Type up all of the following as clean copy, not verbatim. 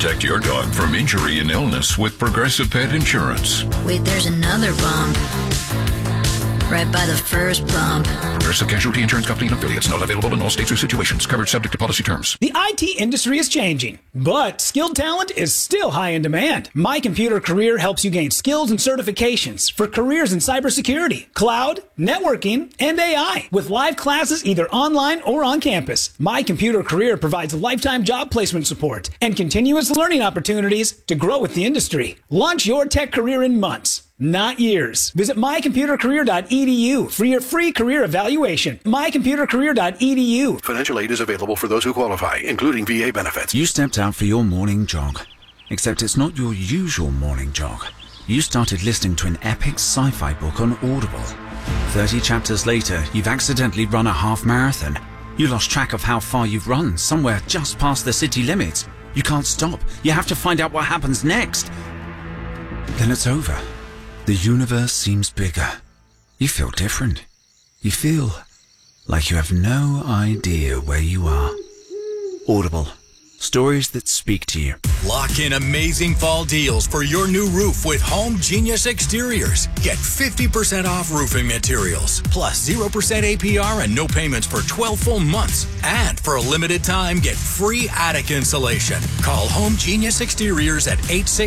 Protect your dog from injury and illness with Progressive Pet Insurance. Wait, there's another bump. Right by the first bump. Progressive Casualty Insurance Company and affiliates. Not available in all states or situations. Covered subject to policy terms. The IT industry is changing, but skilled talent is still high in demand. My Computer Career helps you gain skills and certifications for careers in cybersecurity, cloud, networking, and AI, with live classes either online or on campus. My Computer Career provides lifetime job placement support and continuous learning opportunities to grow with the industry. Launch your tech career in months, not years. Visit mycomputercareer.edu for your free career evaluation. mycomputercareer.edu. Financial aid is available for those who qualify, including VA benefits. You stepped out for your morning jog, except it's not your usual morning jog. You started listening to an epic sci-fi book on Audible. 30 chapters later, you've accidentally run a half marathon. You lost track of how far you've run, somewhere just past the city limits. You can't stop. You have to find out what happens next. Then it's over. The universe seems bigger. You feel different. You feel like you have no idea where you are. Audible. Stories that speak to you. Lock in amazing fall deals for your new roof with Home Genius Exteriors. Get 50% off roofing materials, plus 0% APR and no payments for 12 full months. And for a limited time, get free attic insulation. Call Home Genius Exteriors at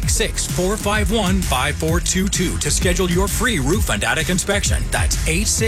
866-451-5422 to schedule your free roof and attic inspection. That's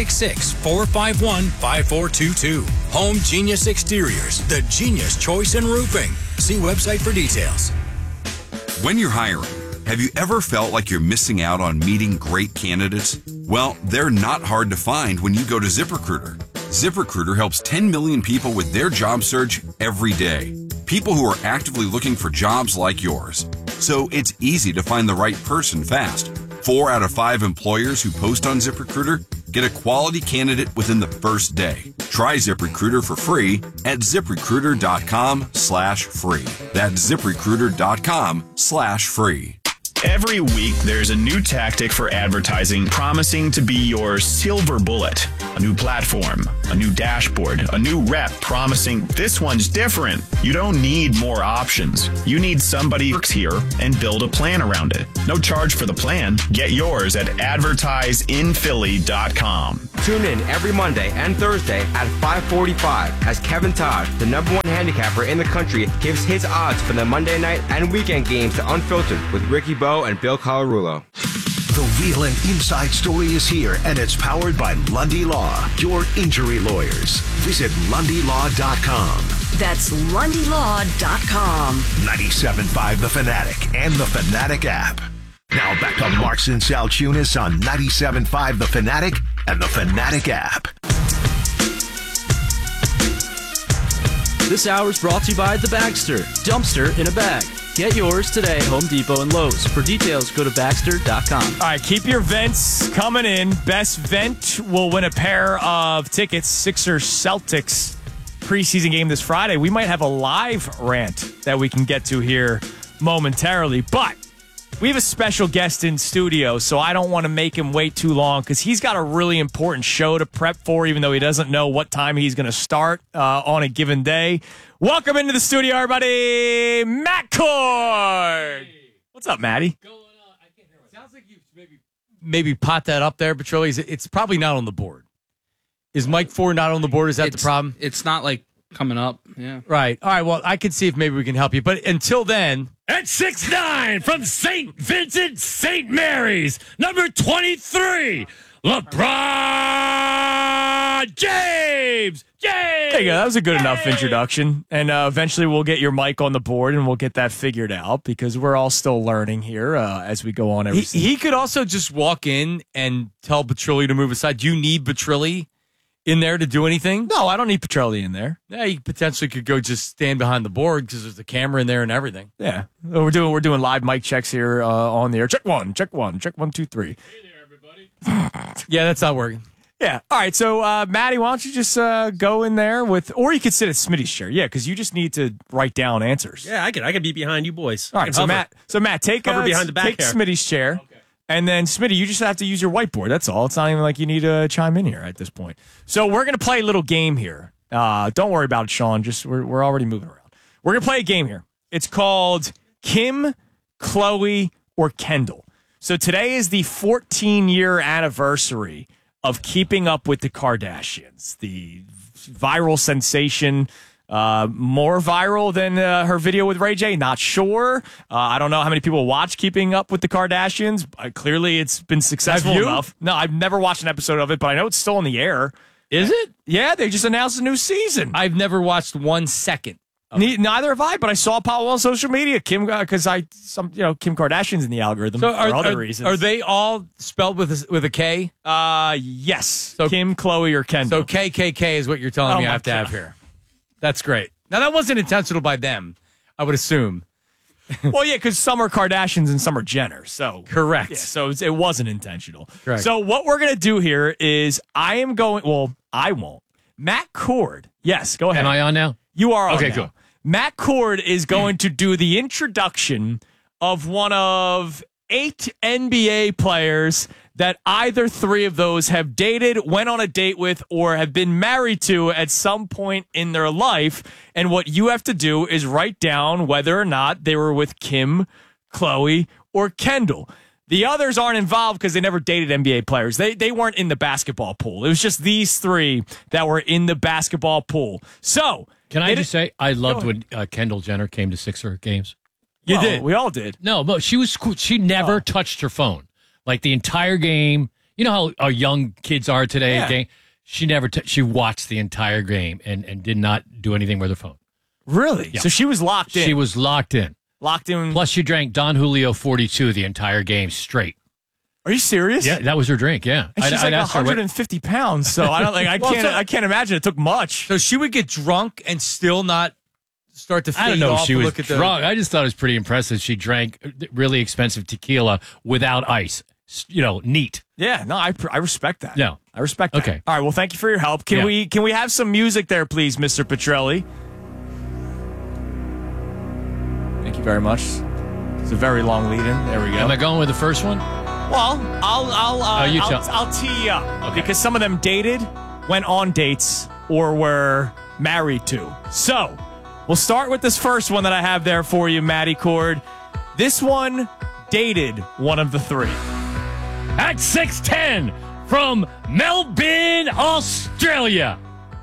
866-451-5422. Home Genius Exteriors, the genius choice in roofing. See website for details. When you're hiring, have you ever felt like you're missing out on meeting great candidates? Well, they're not hard to find when you go to ZipRecruiter. ZipRecruiter helps 10 million people with their job search every day. People who are actively looking for jobs like yours. So it's easy to find the right person fast. 4 out of 5 employers who post on ZipRecruiter get a quality candidate within the first day. Try ZipRecruiter for free at ZipRecruiter.com/free. That's ZipRecruiter.com/free. Every week, there's a new tactic for advertising promising to be your silver bullet. A new platform, a new dashboard, a new rep promising this one's different. You don't need more options. You need somebody who works here and build a plan around it. No charge for the plan. Get yours at advertiseinphilly.com. Tune in every Monday and Thursday at 5:45 as Kevin Todd, the #1 handicapper in the country, gives his odds for the Monday night and weekend games to Unfiltered with Ricky Bo and Bill Colarulo. The real and inside story is here, and it's powered by Lundy Law, your injury lawyers. Visit LundyLaw.com. That's LundyLaw.com. 97.5 The Fanatic and the Fanatic app. Now back to Marks and Salchunas on 97.5 The Fanatic and the Fanatic app. This hour is brought to you by The Bagster, dumpster in a bag. Get yours today at Home Depot and Lowe's. For details, go to Baxter.com. All right, keep your vents coming in. Best vent will win a pair of tickets. Sixers Celtics preseason game this Friday. We might have a live rant that we can get to here momentarily, but we have a special guest in studio, so I don't want to make him wait too long because he's got a really important show to prep for, even though he doesn't know what time he's going to start on a given day. Welcome into the studio, everybody, Matt Cord. Hey. What's up, Matty? Sounds like you maybe pot that up there, Petroli. It's probably not on the board. Is Mike Ford not on the board? Is that the problem? It's not like coming up. Yeah. Right. All right. Well, I could see if maybe we can help you. But until then, at 6'9" from St. Vincent, St. Mary's, number 23, LeBron James. There you go. That was a good enough introduction. And eventually we'll get your mic on the board and we'll get that figured out because we're all still learning here as we go on. He could also just walk in and tell Petrilli to move aside. Do you need Petrilli in there to do anything? No, I don't need Petroli in there. Yeah, he potentially could go just stand behind the board because there's a camera in there and everything. Yeah, we're doing live mic checks here on the air. Check one, 2, 3. Hey there, everybody. Yeah, that's not working. Yeah. All right. So, Maddie, why don't you just go in there with, or you could sit at Smitty's chair. Yeah, because you just need to write down answers. Yeah, I could be behind you boys. All right. So Matt, take behind the back take Smitty's chair. Okay. And then, Smitty, you just have to use your whiteboard. That's all. It's not even like you need to chime in here at this point. So we're going to play a little game here. Don't worry about it, Sean. Just we're already moving around. We're going to play a game here. It's called Kim, Khloe, or Kendall. So today is the 14-year anniversary of Keeping Up with the Kardashians, the viral sensation. More viral than her video with Ray J? Not sure. I don't know how many people watch Keeping Up with the Kardashians. Clearly, it's been successful enough. No, I've never watched an episode of it, but I know it's still on the air. Is it? Yeah, they just announced a new season. I've never watched 1 second. Neither have I, but I saw Paul on social media. Kim, because Kim Kardashian's in the algorithm for other reasons. Are they all spelled with a K? Yes. So Kim, Khloe, or Kendall. So KKK is what you're telling me I have to have here. That's great. Now, that wasn't intentional by them, I would assume. Well, yeah, because some are Kardashians and some are Jenner. So correct. Yeah, so it wasn't intentional. Correct. So what we're going to do here is I won't. Matt Cord. Yes, go ahead. Am I on now? You are on Okay, now. cool. Matt Cord is going to do the introduction of one of 8 NBA players that either 3 of those have dated, went on a date with, or have been married to at some point in their life. And what you have to do is write down whether or not they were with Kim, Khloe, or Kendall. The others aren't involved because they never dated NBA players. They weren't in the basketball pool. It was just these 3 that were in the basketball pool. So, can I just say, I loved when Kendall Jenner came to Sixer games. You did. We all did. No, but she was cool. She never touched her phone. Like the entire game. You know how young kids are today? Yeah. Game. She never. She watched the entire game and did not do anything with her phone. Really? Yeah. So she was locked in. She was locked in. Locked in. Plus, she drank Don Julio 42 the entire game straight. Are you serious? Yeah, that was her drink. Yeah, and she's like 150 pounds. So I don't like. I can't imagine it took much. So she would get drunk and still not start to fade I don't know off. if she was look at drunk. I just thought it was pretty impressive. She drank really expensive tequila without ice. Neat. Yeah, no, I respect that. No, I respect that. Okay. All right. Well, thank you for your help. Can we have some music there, please, Mr. Petrelli? Thank you very much. It's a very long lead-in. There we go. Am I going with the first one? Well, I'll tee you up because some of them dated, went on dates, or were married to. So we'll start with this first one that I have there for you, Matty Cord. This one dated one of the 3. At 6'10", from Melbourne, Australia.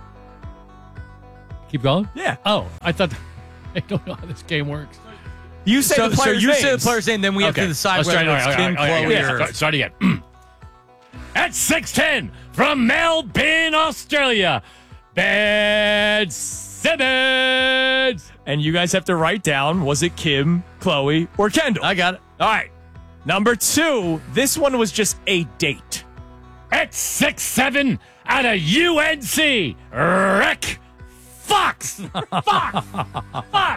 Keep going? Yeah. Oh, I thought... I don't know how this game works. You say the player's name. Say the player's name, then we have to decide whether it's Kim, Khloe, or... Start again. At 6'10", from Melbourne, Australia, Ben Simmons. And you guys have to write down, was it Kim, Khloe, or Kendall? I got it. All right. Number 2, this one was just a date. At 6'7", out of UNC, Rick Fox. Fox.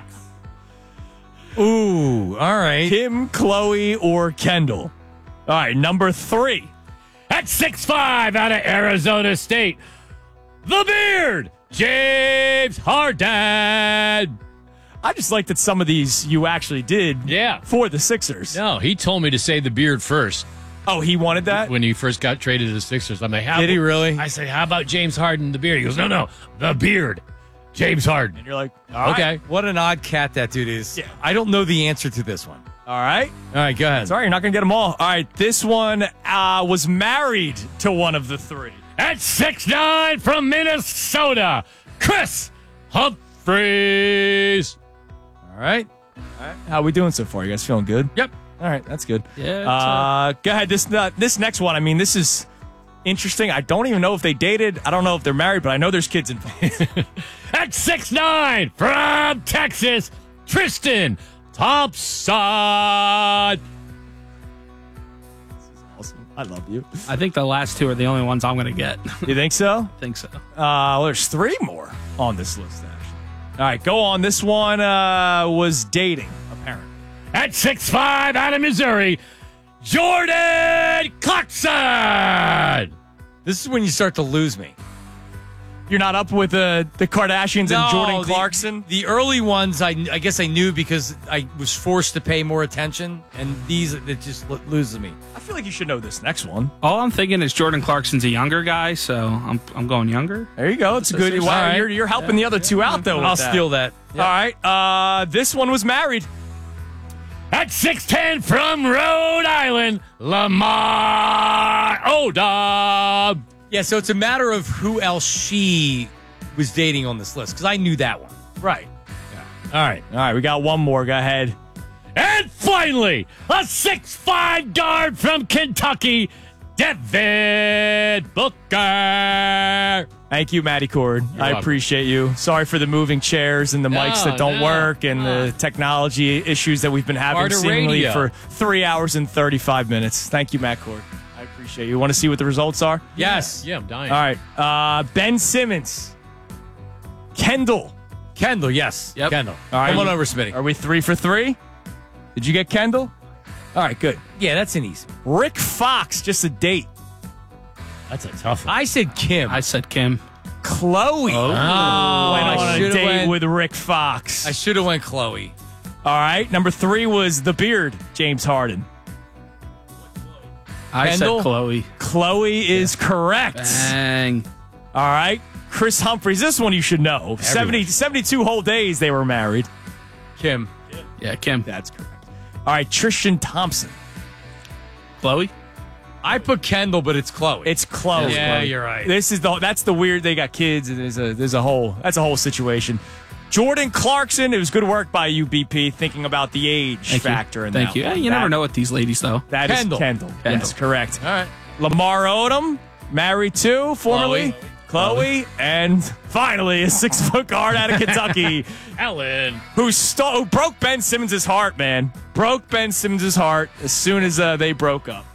Ooh, all right. Kim, Khloe, or Kendall. All right, number 3. At 6'5", out of Arizona State, the Beard, James Harden. I just like that some of these you actually did for the Sixers. No, he told me to say the Beard first. Oh, he wanted that? When he first got traded to the Sixers. I'm like, did he really? I say, how about James Harden, the Beard? He goes, no, the Beard, James Harden. And you're like, all right. Okay. What an odd cat that dude is. Yeah. I don't know the answer to this one. All right. All right, go ahead. Sorry, you're not going to get them all. All right, this one was married to one of the 3. At 6'9", from Minnesota, Chris Humphries. All right. How are we doing so far? You guys feeling good? Yep. All right, that's good. Yeah. Go ahead. This next one, I mean, this is interesting. I don't even know if they dated. I don't know if they're married, but I know there's kids involved. At 6'9", from Texas, Tristan Thompson. Awesome. I love you. I think the last 2 are the only ones I'm going to get. You think so? I think so. Well, there's 3 more on this list, actually. All right, go on. This one was dating, apparently. At 6'5", out of Missouri, Jordan Clarkson. This is when you start to lose me. You're not up with the Kardashians and Jordan Clarkson? The early ones, I guess I knew because I was forced to pay more attention, and these, it just loses me. I feel like you should know this next one. All I'm thinking is Jordan Clarkson's a younger guy, so I'm going younger. There you go. It's good. Wow, right. You're helping the other 2 out, though. I'll steal that. Yep. All right. This one was married. At 6'10" from Rhode Island, Lamar Odom. Yeah, so it's a matter of who else she was dating on this list, because I knew that one. Right. Yeah. All right. We got one more. Go ahead. And finally, a 6'5" guard from Kentucky, Devin Booker. Thank you, Matty Cord. I welcome. appreciate you. Sorry for the moving chairs and the mics that don't work and the technology issues that we've been having Part of seemingly radio. for 3 hours and 35 minutes. Thank you, Matt Cord. I appreciate you. Want to see what the results are? Yes. Yeah, I'm dying. All right. Ben Simmons. Kendall. Kendall, yes. Yep. Kendall. All right. Come on over, Smitty. Are we 3 for 3? Did you get Kendall? All right, good. Yeah, that's an easy. Rick Fox, just a date. That's a tough one. I said Kim. I said Kim. Chloe went I on a should've date went- with Rick Fox. I should have went Chloe. All right. Number 3 was the beard, James Harden. I Kendall? said Chloe. Chloe is correct. Dang. All right. Chris Humphries, this one you should know. 72 whole days they were married. Kim. Yeah, Kim. That's correct. All right. Tristan Thompson. Chloe? I put Kendall, but it's Chloe. It's Chloe. Yeah, you're right. That's the weird. They got kids, and there's a whole situation. Jordan Clarkson. It was good work by you, BP, thinking about the age factor. In Thank that you. one. You never know with these ladies, though. That is Kendall. Kendall. Yes, correct. All right. Lamar Odom, married to formerly Chloe, and finally a 6-foot guard out of Kentucky. Ellen. Who broke Ben Simmons' heart, man. Broke Ben Simmons' heart as soon as they broke up.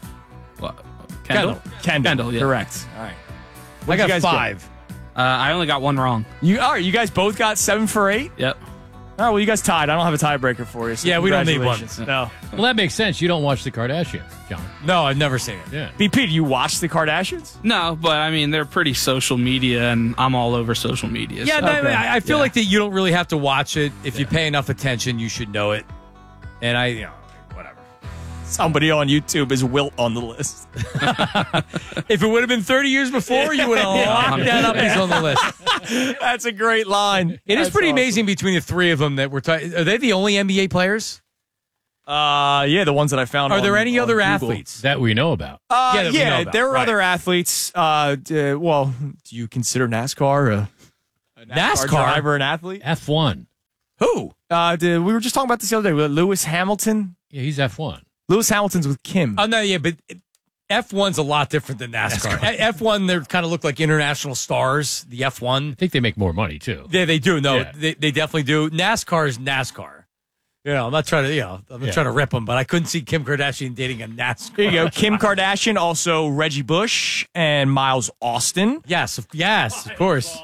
Kendall? Kendall, yeah. correct. All right. I got you guys 5. I only got one wrong. You guys both got 7 for 8? Yep. Oh, well, you guys tied. I don't have a tiebreaker for you. So Yeah, we don't need one. congratulations. No. Well, that makes sense. You don't watch the Kardashians, John. No, I've never seen it. Yeah. BP, do you watch the Kardashians? No, but I mean, they're pretty social media, and I'm all over social media. Yeah, so. I feel like that you don't really have to watch it. If you pay enough attention, you should know it. And whatever. Somebody on YouTube is Wilt on the list. If it would have been 30 years before, you would have locked that up. He's on the list. That's a great line. It is That's pretty awesome. amazing between the three of them that we're talking. Are they the only NBA players? Yeah, the ones that I found. Are there any on other Google. athletes that we know about? that we know about. There are Right. other athletes. Well, do you consider NASCAR a NASCAR driver an athlete? F1. Who? We were just talking about this the other day. With Lewis Hamilton. Yeah, he's F1. Lewis Hamilton's with Kim. Oh no, yeah, but F1's a lot different than NASCAR. F1, they kind of look like international stars. The F1, I think they make more money too. yeah, they do. No, Yeah. they definitely do. NASCAR is NASCAR. I'm not trying to, I'm not trying to rip them, but I couldn't see Kim Kardashian dating a NASCAR. There you go. Kim Kardashian, also Reggie Bush and Miles Austin. Yes, of course.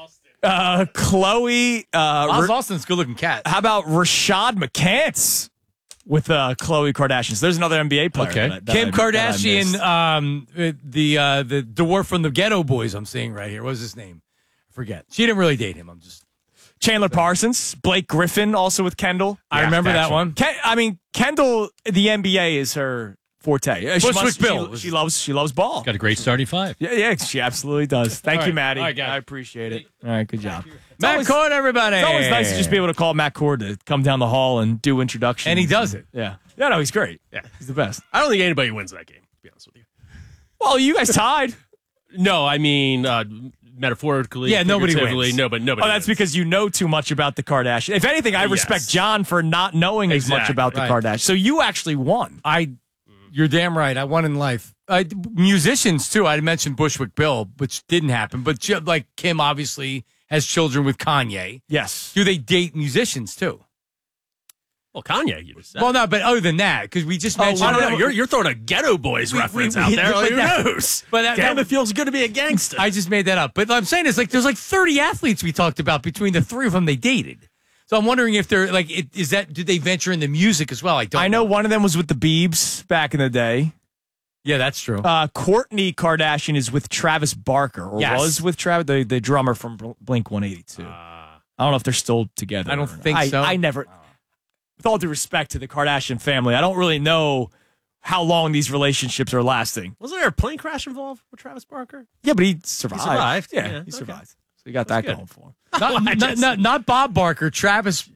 Chloe. Miles Austin's a good-looking cat. How about Rashad McCants with Khloe Kardashian? So there's another NBA player. Okay. Kim that I Kardashian, missed. the dwarf from the Ghetto Boys. I'm seeing right here. What was his name? I forget. She didn't really date him. I'm just Chandler Parsons, Blake Griffin, also with Kendall. I remember that one. Kendall, the NBA is her forte. Bushwick Bill. She loves ball. Got a great starting five. Yeah, she absolutely does. Thank All you, right. Maddie. All right, guys. I appreciate it. All right, good job. Matt Cord, everybody. It's always nice to just be able to call Matt Cord to come down the hall and do introductions. And he does it. Yeah. Yeah, no, he's great. Yeah, he's the best. I don't think anybody wins that game, to be honest with you. Well, you guys tied. No, I mean, metaphorically. Yeah, nobody figuratively, wins. Nobody Oh, that's wins. because you know too much about the Kardashians. If anything, I respect John for not knowing as much Exactly. about the Right. Kardashians. So you actually won. You're damn right. I won in life. Musicians too. I mentioned Bushwick Bill, which didn't happen. But like Kim, obviously has children with Kanye. Yes. Do they date musicians too? Well, Kanye, you just said. Well, no, but other than that, because we just mentioned. I don't know. You're throwing a Ghetto Boys reference out there. but Who that- knows? but that- Damn, it feels good to be a gangster. I just made that up. But what I'm saying is, like, there's like 30 athletes we talked about between the three of them they dated. So I'm wondering if they're like, did they venture into music as well? I know one of them was with the Biebs back in the day. Yeah, that's true. Kourtney Kardashian is with Travis Barker, or Yes. was with Travis, the drummer from Blink 182. I don't know if they're still together. I don't or not. think so. I never, with all due respect to the Kardashian family, I don't really know how long these relationships are lasting. Wasn't there a plane crash involved with Travis Barker? Yeah, but he survived. He survived. Yeah, Yeah, he okay. survived. So he got that good. going for him. Not Bob Barker, Travis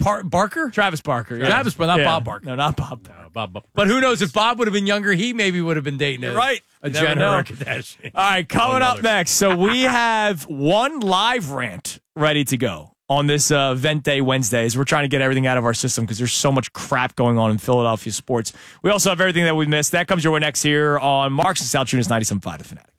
Barker? Travis Barker. Yeah. Travis, but not Bob Barker. No, not Bob. No, Bob. But who knows? If Bob would have been younger, he maybe would have been dating a Jenna All right, coming up next. So we have one live rant ready to go on this Vent Day Wednesdays. We're trying to get everything out of our system because there's so much crap going on in Philadelphia sports. We also have everything that we missed. That comes your way next here on Marks and Salchunas 97.5 The Fanatic.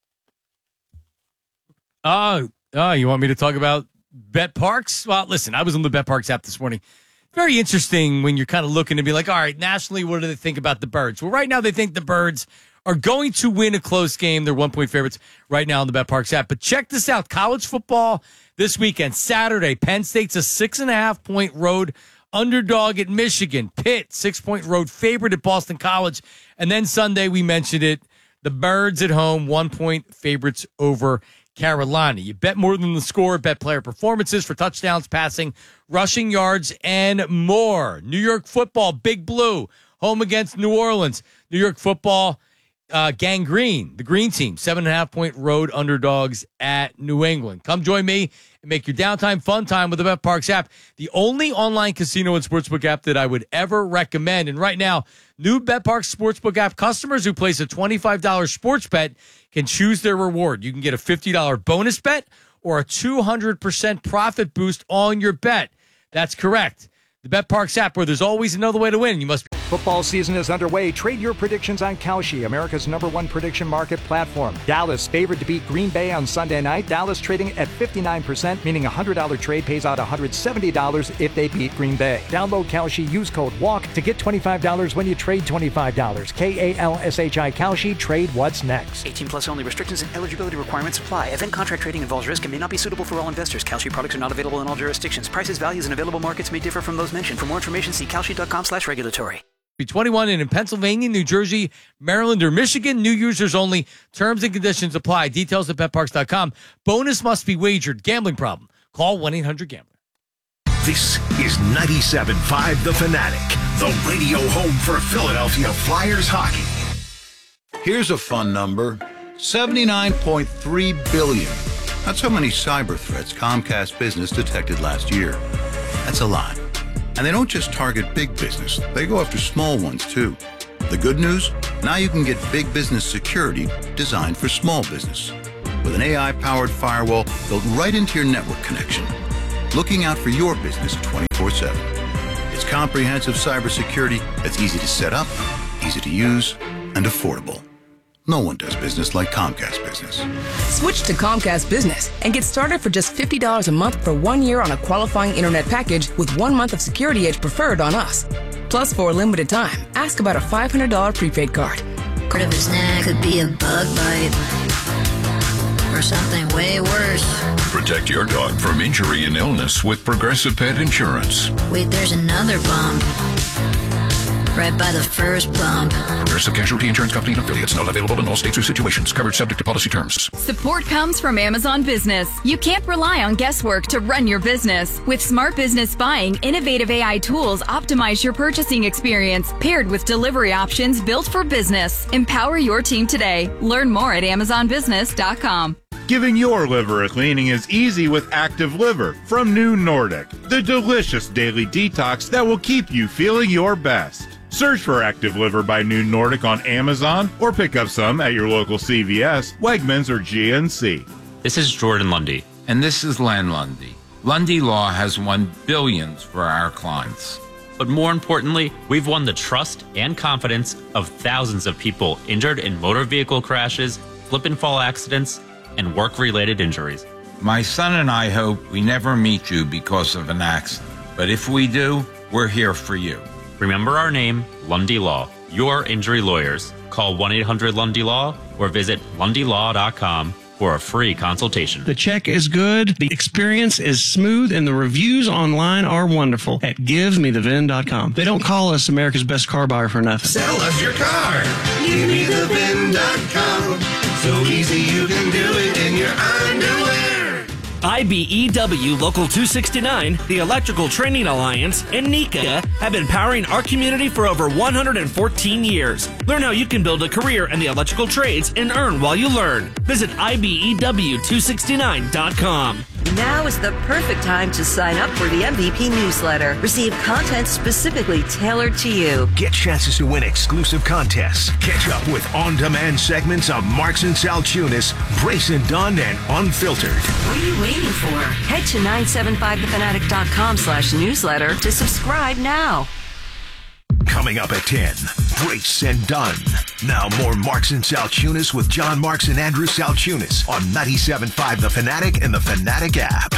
You want me to talk about Bet Parks? Well, listen, I was on the Bet Parks app this morning. Very interesting when you're kind of looking to be like, all right, nationally, what do they think about the Birds? Well, right now they think the Birds are going to win a close game. They're 1-point favorites right now on the Bet Parks app. But check this out. College football this weekend, Saturday, Penn State's a 6.5-point road underdog at Michigan. Pitt, 6-point road favorite at Boston College. And then Sunday, we mentioned it, the Birds at home, 1-point favorites over Carolina. You bet more than the score, bet player performances for touchdowns, passing, rushing yards, and more. New York football, Big Blue, home against New Orleans. New York football, Gang Green, the green team, 7.5-point road underdogs at New England. Come join me and make your downtime fun time with the Bet Parks app, the only online casino and sportsbook app that I would ever recommend. And right now, new Bet Parks sportsbook app customers who place a $25 sports bet can choose their reward. You can get a $50 bonus bet or a 200% profit boost on your bet. That's correct. The Bet Parks app, where there's always another way to win. You must be. Football season is underway. Trade your predictions on Kalshi, America's #1 prediction market platform. Dallas favored to beat Green Bay on Sunday night. Dallas trading at 59%, meaning a $100 trade pays out $170 if they beat Green Bay. Download Kalshi, use code WALK to get $25 when you trade $25. Kalshi, Kalshi, trade what's next. 18 plus only. Restrictions and eligibility requirements apply. Event contract trading involves risk and may not be suitable for all investors. Kalshi products are not available in all jurisdictions. Prices, values, and available markets may differ from those mentioned. For more information, see kalshi.com/regulatory. Be 21 and in Pennsylvania, New Jersey, Maryland, or Michigan. New users only. Terms and conditions apply. Details at betparks.com. Bonus must be wagered. Gambling problem? Call 1-800-GAMBLER. This is 97.5 The Fanatic, the radio home for Philadelphia Flyers hockey. Here's a fun number, 79.3 billion. That's how many cyber threats Comcast Business detected last year. That's a lot. And they don't just target big business, they go after small ones too. The good news? Now you can get big business security designed for small business. With an AI-powered firewall built right into your network connection. Looking out for your business 24/7. It's comprehensive cybersecurity that's easy to set up, easy to use, and affordable. No one does business like Comcast Business. Switch to Comcast Business and get started for just $50 a month for 1 year on a qualifying internet package with 1 month of Security Edge preferred on us. Plus, for a limited time, ask about a $500 prepaid card. Part of a snack could be a bug bite or something way worse. Protect your dog from injury and illness with Progressive Pet Insurance. Wait, there's another bump. Right by the first bump. Progressive Casualty Insurance Company and affiliates. Not available in all states or situations. Covered subject to policy terms. Support comes from Amazon Business. You can't rely on guesswork to run your business. With Smart Business Buying, innovative AI tools optimize your purchasing experience, paired with delivery options built for business. Empower your team today. Learn more at AmazonBusiness.com. Giving your liver a cleaning is easy with Active Liver from New Nordic, the delicious daily detox that will keep you feeling your best. Search for Active Liver by New Nordic on Amazon or pick up some at your local CVS, Wegmans, or GNC. This is Jordan Lundy. And this is Len Lundy. Lundy Law has won billions for our clients. But more importantly, we've won the trust and confidence of thousands of people injured in motor vehicle crashes, slip and fall accidents, and work-related injuries. My son and I hope we never meet you because of an accident. But if we do, we're here for you. Remember our name, Lundy Law, your injury lawyers. Call 1-800-LUNDY-LAW or visit lundylaw.com for a free consultation. The check is good, the experience is smooth, and the reviews online are wonderful at GiveMeTheVin.com. They don't call us America's best car buyer for nothing. Sell us your car. GiveMeTheVin.com. So easy you can do it in your underwear. IBEW Local 269, the Electrical Training Alliance, and NECA have been powering our community for over 114 years. Learn how you can build a career in the electrical trades and earn while you learn. Visit IBEW269.com. Now is the perfect time to sign up for the MVP newsletter. Receive content specifically tailored to you. Get chances to win exclusive contests. Catch up with on-demand segments of Marks and Salchunas, Brace and Dunn, and Unfiltered. What are you waiting for? Head to 975thefanatic.com/newsletter to subscribe now. Coming up at 10, Brace and Dunn. Now more Marks and Salchunas with John Marks and Andrew Salchunas on 97.5 The Fanatic and the Fanatic app.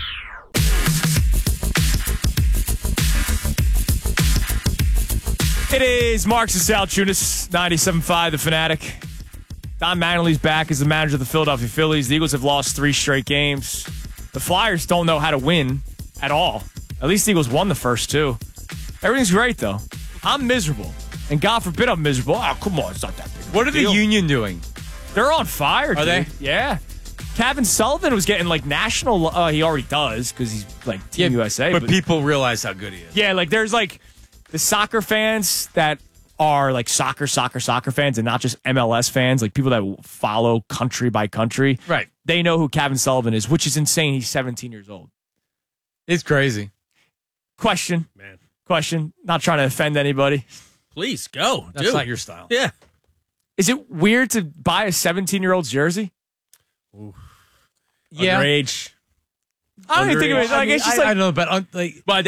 It is Marks and Salchunas, 97.5 The Fanatic. Don Mattingly's back as the manager of the Philadelphia Phillies. The Eagles have lost 3 straight games. The Flyers don't know how to win at all. At least the Eagles won the first 2. Everything's great, though. I'm miserable. And God forbid I'm miserable. Oh, come on. It's not that big. What are the Union doing? They're on fire, dude. Are they? Yeah. Kevin Sullivan was getting, like, national... he already does, because he's, like, Team USA. But people realize how good he is. Yeah, like, there's, like, the soccer fans that are, like, soccer fans and not just MLS fans, like, people that follow country by country. Right. They know who Kevin Sullivan is, which is insane. He's 17 years old. It's crazy. Question. Man. Question. Not trying to offend anybody. Please go. That's dude. not your style. Yeah. Is it weird to buy a 17-year-old's jersey? Ooh. Yeah. Underage. I don't even think of it. Like, it's just like, I don't know, but But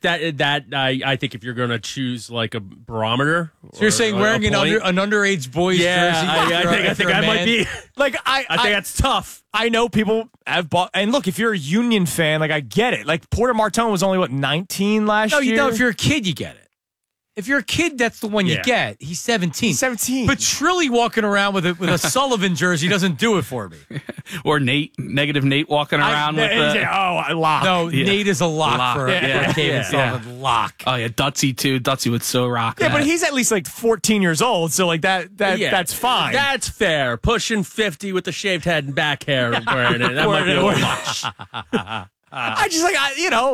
I think if you're going to choose like a barometer, so you're saying wearing an underage boy's jersey? I think I might be. Like I think that's tough. I know people have bought, and look, if you're a Union fan, like I get it. Like Porter Martone was only 19 last year. No, you know, if you're a kid, you get it. If you're a kid, that's the one you Yeah. get. He's 17. 17. But Trilly walking around with a Sullivan jersey doesn't do it for me. Or negative Nate walking around with the... I lock. No, Yeah. Nate is a lock for Yeah. Kevin Yeah. Sullivan. Lock. Oh, yeah, Dutsy, too. Dutsy would so rock Yeah, that. but he's at least like 14 years old, so like that's fine. That's fair. Pushing 50 with the shaved head and back hair wearing it. That might be a little much. I just like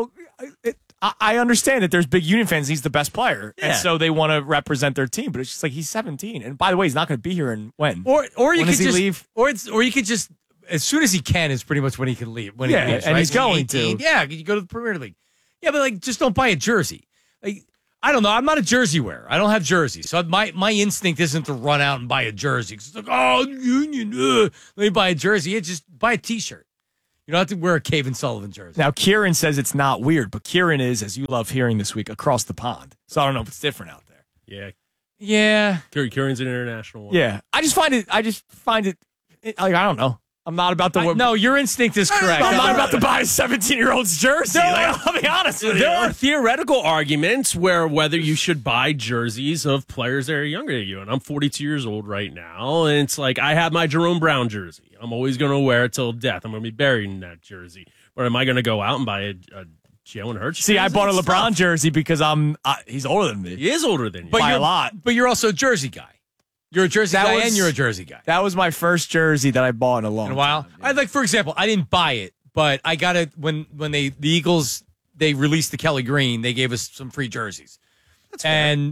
I understand that there's big Union fans. He's the best player, and Yeah. so they want to represent their team. But it's just like he's 17, and by the way, he's not going to be here in when. Or you When could does he just leave? or you could just as soon as he can is pretty much when he can leave. When Yeah, he leaves, and right? he's going 18. to. Yeah, you go to the Premier League. Yeah, but like just don't buy a jersey. Like I don't know. I'm not a jersey wearer. I don't have jerseys, so my instinct isn't to run out and buy a jersey. It's like Union, let me buy a jersey. Yeah, just buy a T-shirt. You don't have to wear a Kevin Sullivan jersey. Now, Kieran says it's not weird, but Kieran is, as you love hearing this week, across the pond. So I don't know if it's different out there. Yeah. Yeah. Kieran's an international one. Yeah. I just find it, like, I don't know. I'm not about to. No, your instinct is correct. I'm not about to buy a 17-year-old's jersey. I'll be honest with you. There are theoretical arguments whether you should buy jerseys of players that are younger than you. And I'm 42 years old right now. And it's like, I have my Jerome Brown jersey. I'm always going to wear it till death. I'm going to be buried in that jersey. But am I going to go out and buy a Jalen Hurts See, I jersey? bought a It's LeBron tough. jersey because he's older than me. He is older than you. By a lot. But you're also a jersey guy. You're a jersey That guy was- and you're a jersey guy. That was my first jersey that I bought in a long In a while. time. I like, for example, I didn't buy it, but I got it when the Eagles they released the Kelly Green. They gave us some free jerseys, but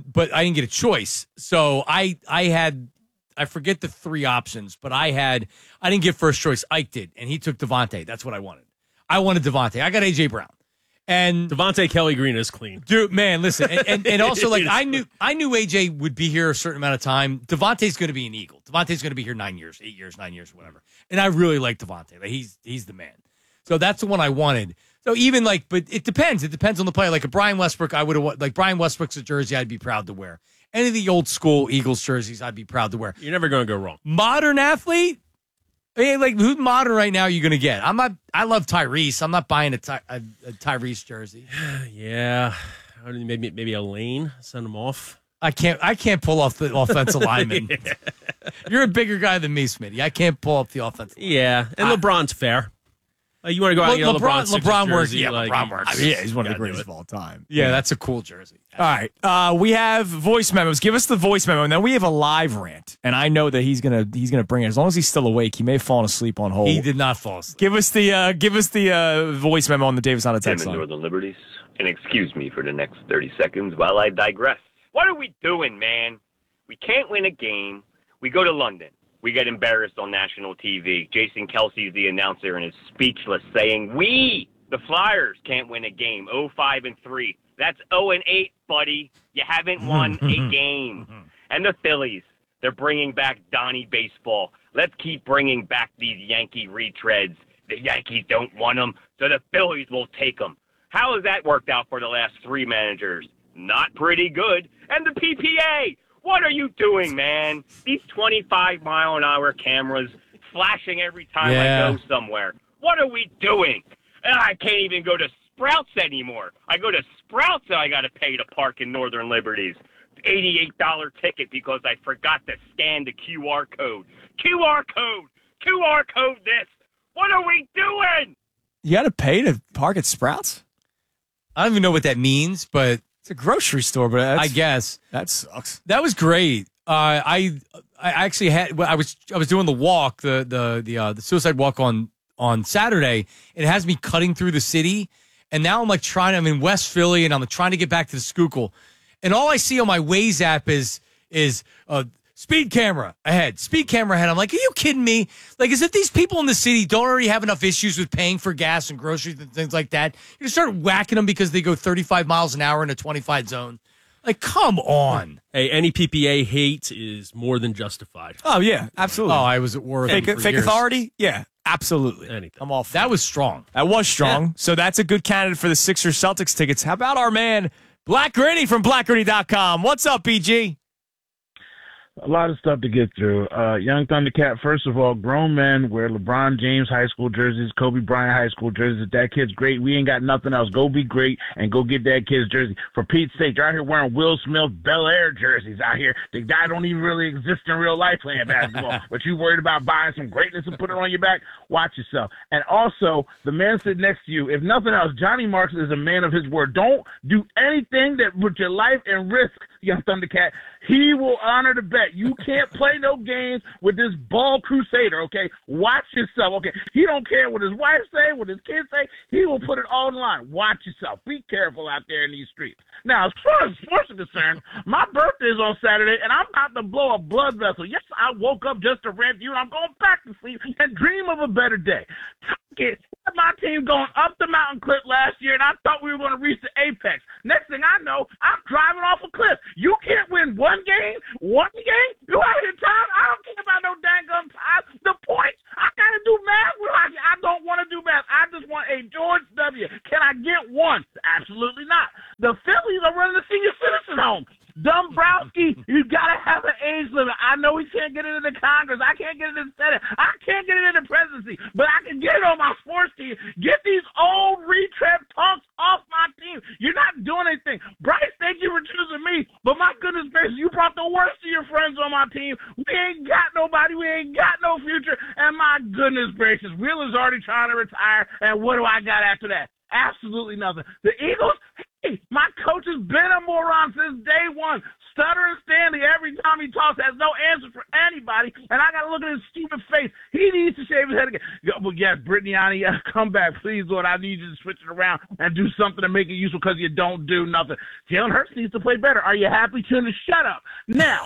I didn't get a choice. So I forget the 3 options, but I didn't get first choice. Ike did, and he took Devontae. That's what I wanted. I wanted Devontae. I got AJ Brown. And Devontae Kelly Green is clean. Dude, man, listen. And also, like, I knew AJ would be here a certain amount of time. Devontae's going to be an Eagle. Devontae's going to be here 9 years, 8 years, 9 years, whatever. And I really like Devontae. Like, he's the man. So that's the one I wanted. So even like, but it depends. It depends on the player. Like a Brian Westbrook, I would have, like Brian Westbrook's a jersey I'd be proud to wear. Any of the old school Eagles jerseys I'd be proud to wear. You're never going to go wrong. Modern athlete? I mean, like, who's modern right now are you going to get? I love Tyrese. I'm not buying a Tyrese jersey. Yeah. Maybe a Lane. Send him off. I can't pull off the offensive lineman. Yeah. You're a bigger guy than me, Smitty. I can't pull off the offensive lineman. Yeah. And LeBron's fair. You want to go out and get a LeBron works. jersey, Yeah, like, LeBron works. I mean, yeah, he's one of the greatest of all time. Yeah, that's a cool jersey. All right, we have voice memos. Give us the voice memo, and then we have a live rant. And I know that he's gonna bring it as long as he's still awake. He may have fallen asleep on hold. He did not fall asleep. Give us the voice memo on the Davis on a Tim text in line. Northern Liberties, and excuse me for the next 30 seconds while I digress. What are we doing, man? We can't win a game. We go to London. we get embarrassed on national TV. Jason Kelsey is the announcer and is speechless, saying, "We, the Flyers, can't win a game. 0-5-3. That's 0-8, buddy. You haven't won a game." And the Phillies, they're bringing back Donnie Baseball. Let's keep bringing back these Yankee retreads. The Yankees don't want them, so the Phillies will take them. How has that worked out for the last 3 managers? Not pretty good. And the PPA, what are you doing, man? These 25-mile-an-hour cameras flashing every time I go somewhere. What are we doing? And I can't even go to Sprouts anymore. I go to Sprouts and I got to pay to park in Northern Liberties. $88 ticket because I forgot to scan the QR code. QR code this. What are we doing? You got to pay to park at Sprouts? I don't even know what that means, but it's a grocery store. But I guess that sucks. That was great. I actually had. I was doing the walk, the suicide walk on Saturday. It has me cutting through the city, and now I'm I'm in West Philly, and I'm trying to get back to the Schuylkill. And all I see on my Waze app is speed camera ahead, speed camera ahead. I'm like, are you kidding me? Like, as if these people in the city don't already have enough issues with paying for gas and groceries and things like that. You just start whacking them because they go 35 miles an hour in a 25 zone. Like, come on. Hey, any PPA hate is more than justified. Oh, yeah, absolutely. Oh, I was at war with fake authority? Yeah, absolutely. Anything. I'm all for that was strong. That was strong. Yeah. So that's a good candidate for the Sixers Celtics tickets. How about our man Black Gritty from BlackGritty.com? What's up, BG? A lot of stuff to get through. Young Thundercat, first of all, grown men wear LeBron James high school jerseys, Kobe Bryant high school jerseys. If that kid's great, we ain't got nothing else. Go be great and go get that kid's jersey. For Pete's sake, they're out here wearing Will Smith Bel Air jerseys out here. The guy don't even really exist in real life playing basketball. But you worried about buying some greatness and putting it on your back? Watch yourself. And also, the man sitting next to you, if nothing else, Johnny Marks is a man of his word. Don't do anything that put your life in risk, Young Thundercat. He will honor the bet. You can't play no games with this ball crusader, okay? Watch yourself, okay? He don't care what his wife say, what his kids say. He will put it all in line. Watch yourself. Be careful out there in these streets. Now, as far as sports are concerned, my birthday is on Saturday, and I'm about to blow a blood vessel. Yes, I woke up just to rant you, and I'm going back to sleep and dream of a better day. My team going up the mountain cliff last year, and I thought we were going to reach the apex. Next thing I know, I'm driving off a cliff. You can't win one game. You out here time? I don't care about no dang ties. The points, I got to do math. I don't want to do math. I just want a George W. Can I get one? Absolutely not. The Phillies are running the senior citizen home. Dombrowski, you gotta have an age limit. I know he can't get into the Congress. I can't get into the Senate. I can't get into the presidency, but I can get it on my sports team. Get these old retread punks off my team. You're not doing anything. Bryce, thank you for choosing me, but my goodness gracious, you brought the worst of your friends on my team. We ain't got nobody. We ain't got no future. And my goodness gracious, Wheeler's already trying to retire, and what do I got after that? Absolutely nothing. The Eagles, hey, my coach has been a moron since day one. Stuttering Stanley every time he talks has no answer for anybody, and I got to look at his stupid face. He needs to shave his head again. But yes, Brittany, come back, please, Lord. I need you to switch it around and do something to make it useful because you don't do nothing. Jalen Hurts needs to play better. Are you happy, Tuna? Shut up. Now,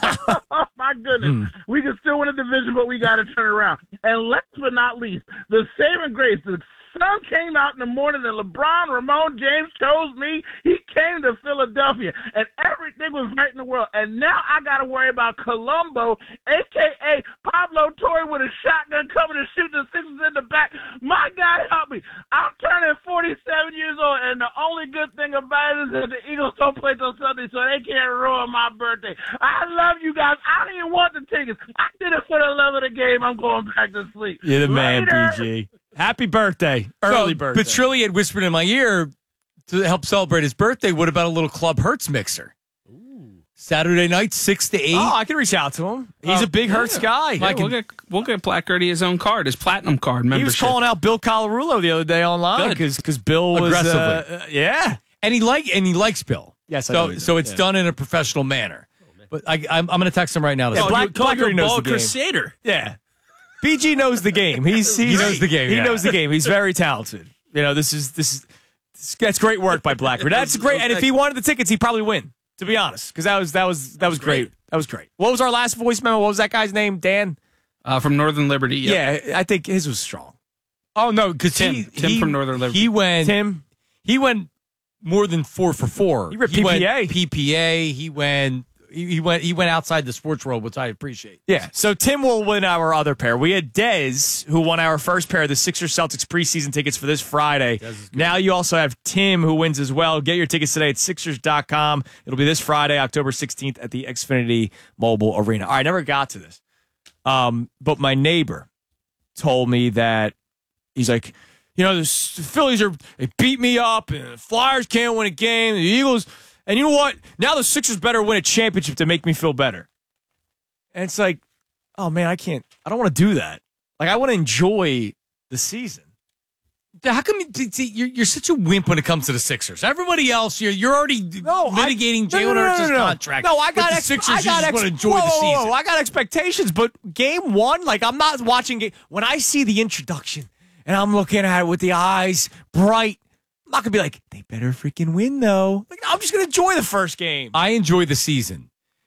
oh, my goodness. We can still win a division, but we got to turn around. And last but not least, the saving grace, the sun came out in the morning and LeBron Ramon James chose me. He came to Philadelphia and everything was right in the world. And now I got to worry about Colombo, a.k.a. Pablo Torre with a shotgun coming to shoot the Sixers in the back. My God, help me. I'm turning 47 years old, and the only good thing about it is that the Eagles don't play till Sunday, so they can't ruin my birthday. I love you guys. I don't even want the tickets. I did it for the love of the game. I'm going back to sleep. You're the man, Later. BG. Happy birthday. Early birthday. Petrilli had whispered in my ear to help celebrate his birthday, what about a little Club Hertz mixer? Saturday night, 6 to 8. Oh, I can reach out to him. He's a big Hertz guy. Yeah, we'll get Black Gertie his own card, his platinum card membership. He was calling out Bill Colarulo the other day online because Bill was aggressively. yeah, and he likes Bill. Yes, I so know so it's done in a professional manner. But I'm going to text him right now. To Yeah, say, Black Gertie knows the game. Crusader. Yeah, BG knows the game. He knows the game. He yeah. knows the game. He's very talented. You know, this is that's great work by Black Gertie. That's great. And if he wanted the tickets, he'd probably win. To be honest, because that was great. That was great. What was our last voice memo? What was that guy's name? Dan? From Northern Liberty. Yep. Yeah, I think his was strong. Oh no, because Tim from Northern Liberty. He went more than 4 for 4. He went PPA. He went outside the sports world, which I appreciate. Yeah. So Tim will win our other pair. We had Dez, who won our first pair of the Sixers Celtics preseason tickets for this Friday. Now you also have Tim, who wins as well. Get your tickets today at Sixers.com. It'll be this Friday, October 16th at the Xfinity Mobile Arena. All right, I never got to this. But my neighbor told me that he's like, the Phillies they beat me up, and the Flyers can't win a game, the Eagles, and you know what? Now the Sixers better win a championship to make me feel better. And it's like, oh man, I don't want to do that. Like, I want to enjoy the season. How come you're such a wimp when it comes to the Sixers? Everybody else, you're already litigating Jalen Hurts' contract. No, I got the Sixers. You just want to enjoy the season. I got expectations, but game one, like, I'm not watching when I see the introduction and I'm looking at it with the eyes bright. I'm not gonna be like, they better freaking win though. Like, I'm just gonna enjoy the first game. I enjoy the season.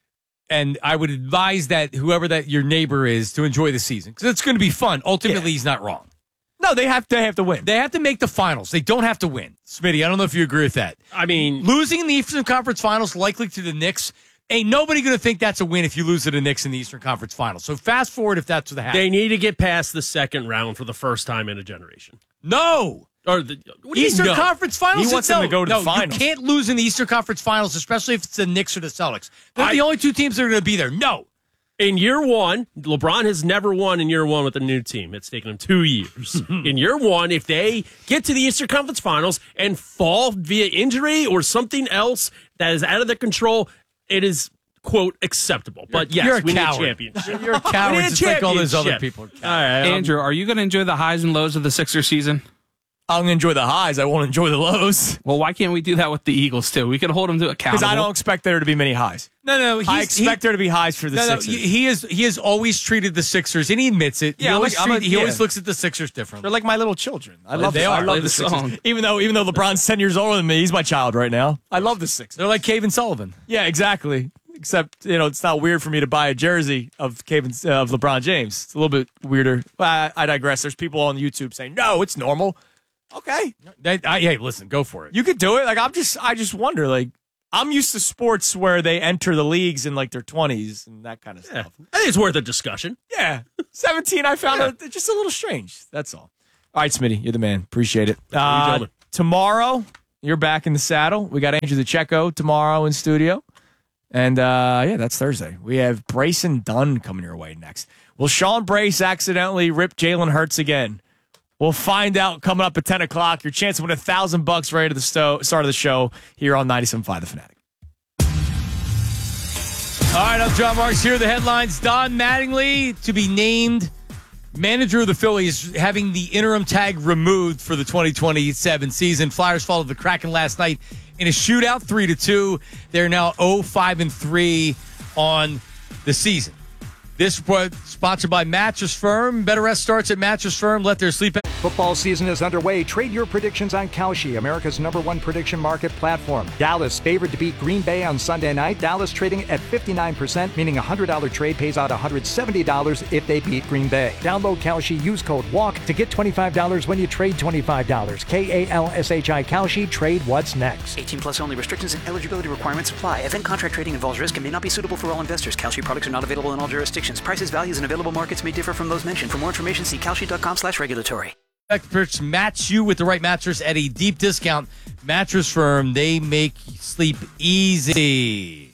And I would advise that whoever that your neighbor is to enjoy the season because it's going to be fun. Ultimately, he's not wrong. No, they have to win. They have to make the finals. They don't have to win. Smitty, I don't know if you agree with that. I mean, losing in the Eastern Conference Finals likely to the Knicks. Ain't nobody going to think that's a win if you lose to the Knicks in the Eastern Conference Finals. So fast forward if that's what happens. They need to get past the second round for the first time in a generation. No. Or Eastern Conference Finals. He wants them to go to the finals. You can't lose in the Eastern Conference Finals, especially if it's the Knicks or the Celtics. They're the only two teams that are going to be there. No. In year one, LeBron has never won in year one with a new team. It's taken him 2 years. In year one, if they get to the Eastern Conference Finals and fall via injury or something else that is out of their control, it is, quote, acceptable. But yes, we need a championship. You're a coward just like all those other people. All right, Andrew, are you going to enjoy the highs and lows of the Sixers season? I'm going to enjoy the highs. I won't enjoy the lows. Well, why can't we do that with the Eagles, too? We could hold them to account. Because I don't expect there to be many highs. No. I expect there to be highs for the Sixers. He has always treated the Sixers, and he admits it. Yeah, he always looks at the Sixers differently. They're like my little children. I love the Sixers. Song. Even though LeBron's 10 years older than me, he's my child right now. I love the Sixers. They're like Cave and Sullivan. Yeah, exactly. Except, it's not weird for me to buy a jersey of LeBron James. It's a little bit weirder. I digress. There's people on YouTube saying, no, it's normal. Okay. Hey, listen, go for it. You could do it. Like, I just wonder, like, I'm used to sports where they enter the leagues in like their 20s and that kind of stuff. I think it's worth a discussion. Yeah. 17, I found it just a little strange. That's all. All right, Smitty, you're the man. Appreciate it. Tomorrow, you're back in the saddle. We got Andrew DeCecco tomorrow in studio. And, that's Thursday. We have Brace and Dunn coming your way next. Will Sean Brace accidentally rip Jalen Hurts again? We'll find out coming up at 10 o'clock. Your chance to win $1,000 right at the start of the show here on 97.5 The Fanatic. All right, I'm John Marks. Here are the headlines. Don Mattingly to be named manager of the Phillies, having the interim tag removed for the 2027 season. Flyers followed the Kraken last night in a shootout, 3-2. They're now 0-5-3 on the season. This was sponsored by Mattress Firm. Better rest starts at Mattress Firm. Let their sleep. Football season is underway. Trade your predictions on Kalshi, America's #1 prediction market platform. Dallas favored to beat Green Bay on Sunday night. Dallas trading at 59%, meaning a $100 trade pays out $170 if they beat Green Bay. Download Kalshi, use code WALK to get $25 when you trade $25. KALSHI Kalshi, trade what's next. 18 plus only. Restrictions and eligibility requirements apply. Event contract trading involves risk and may not be suitable for all investors. Kalshi products are not available in all jurisdictions. Prices, values, and available markets may differ from those mentioned. For more information, see Kalshi.com/regulatory. Experts match you with the right mattress at a deep discount. Mattress Firm, they make sleep easy.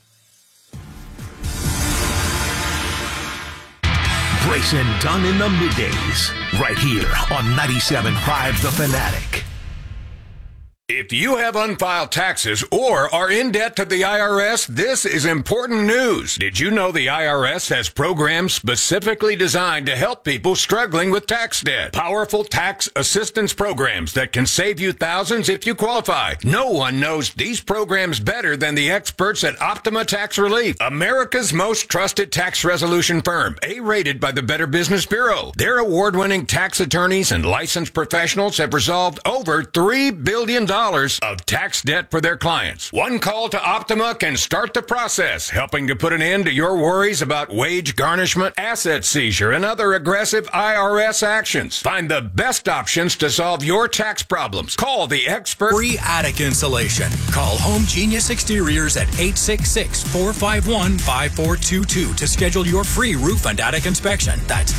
Brace and Dunn in the middays, right here on 97.5 The Fanatic. If you have unfiled taxes or are in debt to the IRS, this is important news. Did you know the IRS has programs specifically designed to help people struggling with tax debt? Powerful tax assistance programs that can save you thousands if you qualify. No one knows these programs better than the experts at Optima Tax Relief, America's most trusted tax resolution firm, A-rated by the Better Business Bureau. Their award-winning tax attorneys and licensed professionals have resolved over $3 billion of tax debt for their clients. One call to Optima can start the process, helping to put an end to your worries about wage garnishment, asset seizure, and other aggressive IRS actions. Find the best options to solve your tax problems. Call the expert. Free attic insulation. Call Home Genius Exteriors at 866-451-5422 to schedule your free roof and attic inspection. That's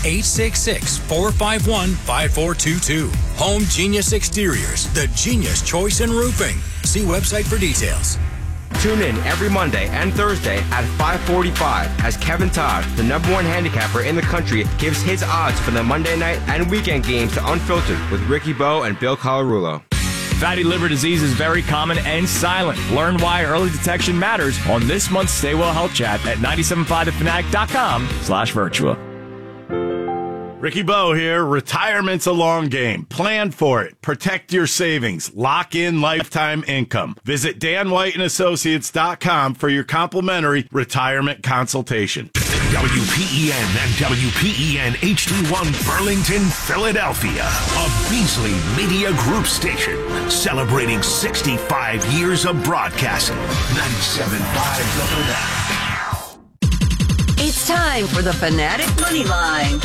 866-451-5422. Home Genius Exteriors, the genius choice in roofing. See website for details. Tune in every Monday and Thursday at 5:45 as Kevin Todd, the #1 handicapper in the country, gives his odds for the Monday night and weekend games to Unfiltered with Ricky Bowe and Bill Colarulo. Fatty liver disease is very common and silent. Learn why early detection matters on this month's Stay Well Health Chat at 975thefanatic.com/virtual. Ricky Bowe here. Retirement's a long game. Plan for it. Protect your savings. Lock in lifetime income. Visit danwhiteandassociates.com for your complimentary retirement consultation. WPEN and WPEN HD1 Burlington, Philadelphia. A Beasley Media Group station celebrating 65 years of broadcasting. 97.5 The Fanatic. It's time for the Fanatic Money Line.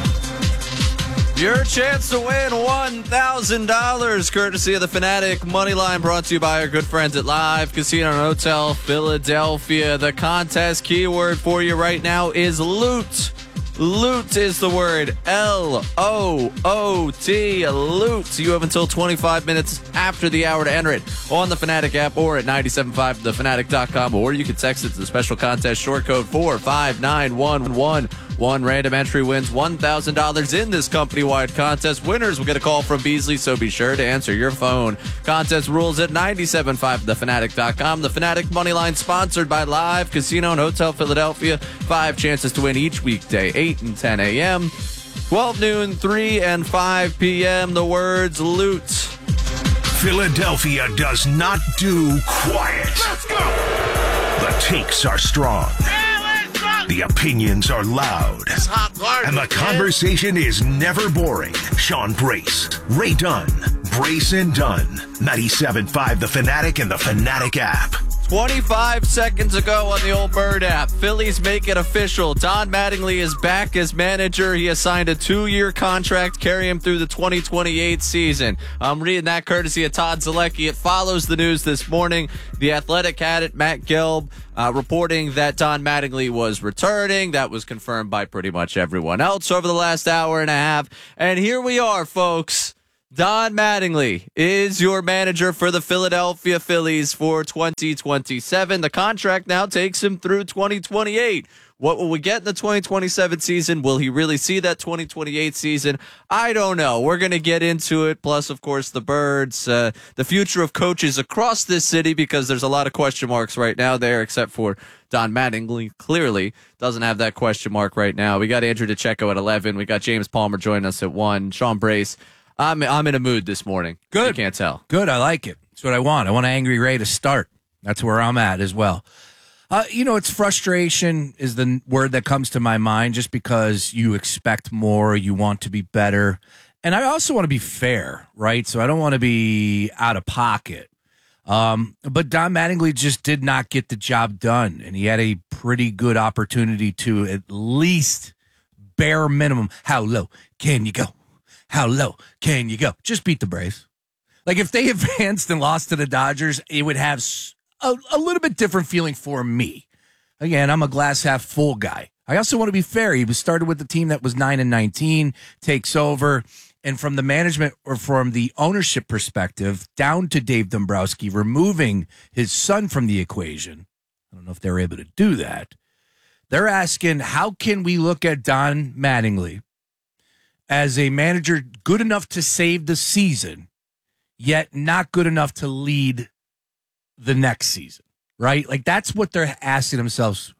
Your chance to win $1,000 courtesy of the Fanatic Money Line, brought to you by our good friends at Live Casino and Hotel Philadelphia. The contest keyword for you right now is loot. Loot is the word. L-O-O-T. Loot. You have until 25 minutes after the hour to enter it on the Fanatic app or at 975thefanatic.com, or you can text it to the special contest short code 45911. One random entry wins $1,000 in this company-wide contest. Winners will get a call from Beasley, so be sure to answer your phone. Contest rules at 975thefanatic.com. The Fanatic Moneyline, sponsored by Live Casino and Hotel Philadelphia. 5 chances to win each weekday, 8 and 10 a.m., 12 noon, 3 and 5 p.m. The words loot. Philadelphia does not do quiet. Let's go! The takes are strong. The opinions are loud. And the conversation is never boring. Sean Brace, Ray Dunn, Brace and Dunn. 97.5 The Fanatic and the Fanatic app. 25 seconds ago on the old Bird app, Phillies make it official. Don Mattingly is back as manager. He has signed a 2-year contract, carry him through the 2028 season. I'm reading that courtesy of Todd Zalecki. It follows the news this morning. The Athletic had it, Matt Gelb, reporting that Don Mattingly was returning. That was confirmed by pretty much everyone else over the last hour and a half. And here we are, folks. Don Mattingly is your manager for the Philadelphia Phillies for 2027. The contract now takes him through 2028. What will we get in the 2027 season? Will he really see that 2028 season? I don't know. We're going to get into it. Plus, of course, the Birds, the future of coaches across this city, because there's a lot of question marks right now there, except for Don Mattingly clearly doesn't have that question mark right now. We got Andrew DeCecco at 11. We got James Palmer joining us at 1. Sean Brace. I'm in a mood this morning. Good. You can't tell. Good. I like it. That's what I want. I want Angry Ray to start. That's where I'm at as well. It's frustration is the word that comes to my mind, just because you expect more, you want to be better. And I also want to be fair, right? So I don't want to be out of pocket. But Don Mattingly just did not get the job done, and he had a pretty good opportunity to at least bare minimum. How low can you go? How low can you go? Just beat the Braves. Like, if they advanced and lost to the Dodgers, it would have a little bit different feeling for me. Again, I'm a glass half full guy. I also want to be fair. He was started with a team that was 9-19, takes over, and from the management or from the ownership perspective, down to Dave Dombrowski, removing his son from the equation. I don't know if they were able to do that. They're asking, how can we look at Don Mattingly as a manager good enough to save the season, yet not good enough to lead the next season, right? Like, that's what they're asking themselves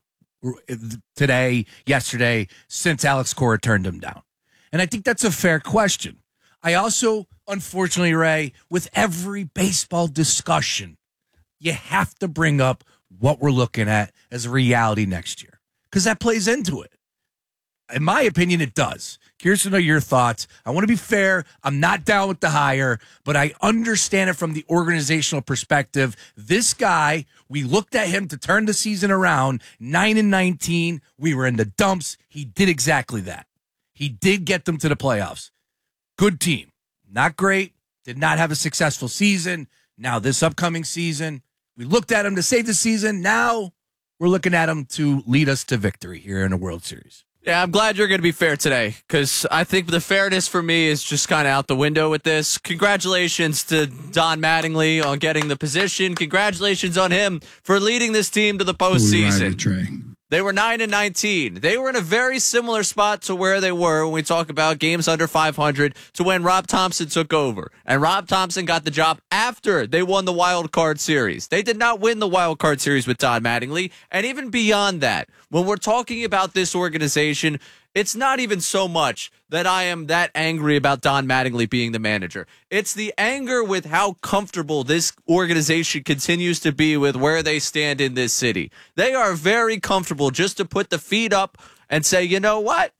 today, yesterday, since Alex Cora turned him down. And I think that's a fair question. I also, unfortunately, Ray, with every baseball discussion, you have to bring up what we're looking at as a reality next year, because that plays into it. In my opinion, it does. Curious to know your thoughts. I want to be fair. I'm not down with the hire, but I understand it from the organizational perspective. This guy, we looked at him to turn the season around, 9-19. We were in the dumps. He did exactly that. He did get them to the playoffs. Good team. Not great. Did not have a successful season. Now this upcoming season, we looked at him to save the season. Now we're looking at him to lead us to victory here in the World Series. Yeah, I'm glad you're going to be fair today, because I think the fairness for me is just kind of out the window with this. Congratulations to Don Mattingly on getting the position. Congratulations on him for leading this team to the postseason. They were 9-19. They were in a very similar spot to where they were when we talk about games under 500 to when Rob Thompson took over. And Rob Thompson got the job after they won the wild card series. They did not win the wild card series with Don Mattingly. And even beyond that, when we're talking about this organization, it's not even so much that I am that angry about Don Mattingly being the manager. It's the anger with how comfortable this organization continues to be with where they stand in this city. They are very comfortable just to put the feet up and say, you know what?